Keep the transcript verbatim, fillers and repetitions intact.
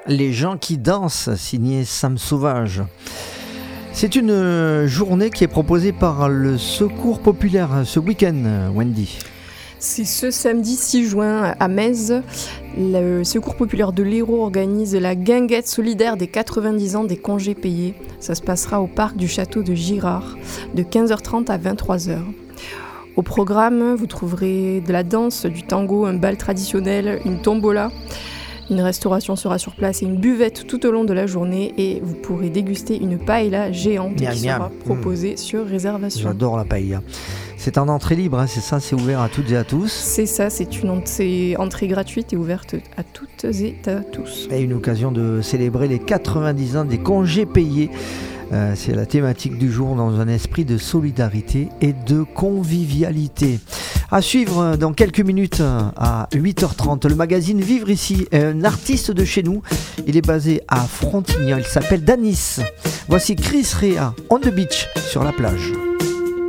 Les gens qui dansent, signé Sam Sauvage. C'est une journée qui est proposée par le Secours Populaire ce week-end, Wendy. C'est ce samedi six juin à Metz. Le Secours Populaire de l'Hérault organise la guinguette solidaire des quatre-vingt-dix ans des congés payés. Ça se passera au parc du château de Girard de quinze heures trente à vingt-trois heures. Au programme, vous trouverez de la danse, du tango, un bal traditionnel, une tombola. Une restauration sera sur place et une buvette tout au long de la journée et vous pourrez déguster une paella géante miam, qui miam. sera proposée mmh. sur réservation. J'adore la paella. C'est en entrée libre, hein, c'est ça, c'est ouvert à toutes et à tous. C'est ça, c'est une entrée, entrée gratuite et ouverte à toutes et à tous. Et une occasion de célébrer les quatre-vingt-dix ans des congés payés. Euh, c'est la thématique du jour dans un esprit de solidarité et de convivialité. À suivre dans quelques minutes à huit heures trente, le magazine Vivre ici, un artiste de chez nous. Il est basé à Frontignan, il s'appelle Danis. Voici Chris Rea, On the Beach, sur la plage.